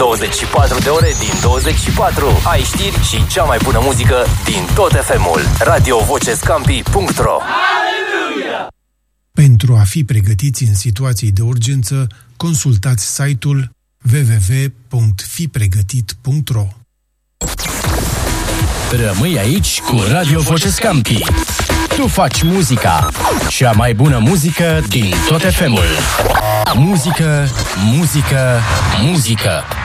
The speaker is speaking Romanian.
24 de ore din 24. Ai știri și cea mai bună muzică din tot FM-ul. radiovocescampi.ro. Pentru a fi pregătiți în situații de urgență, consultați site-ul www.fipregătit.ro. Rămâi aici cu Radio Voce Scampi. Tu faci muzica, cea mai bună muzică din tot FM-ul. Muzică, muzică, muzică.